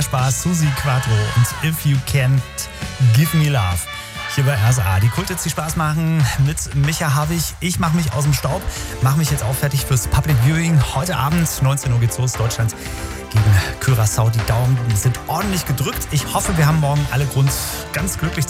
Spaß, Susi Quattro und If You Can't Give Me Love. Hier bei RSA. Die Kult jetzt die Spaß machen mit Micha Havig. Ich mache mich aus dem Staub, mache mich jetzt auch fertig fürs Public Viewing. Heute Abend, 19 Uhr geht's los, Deutschland gegen Curaçao. Die Daumen sind ordentlich gedrückt. Ich hoffe, wir haben morgen alle Grund, ganz glücklich zu